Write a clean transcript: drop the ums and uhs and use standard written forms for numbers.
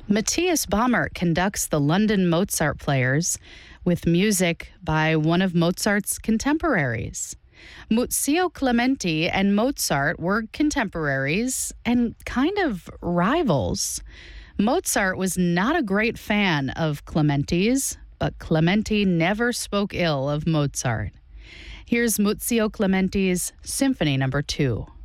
Matthias Baumert conducts the London Mozart Players with music by one of Mozart's contemporaries. Muzio Clementi and Mozart were contemporaries and kind of rivals. Mozart was not a great fan of Clementi's, but Clementi never spoke ill of Mozart. Here's Muzio Clementi's Symphony No. 2.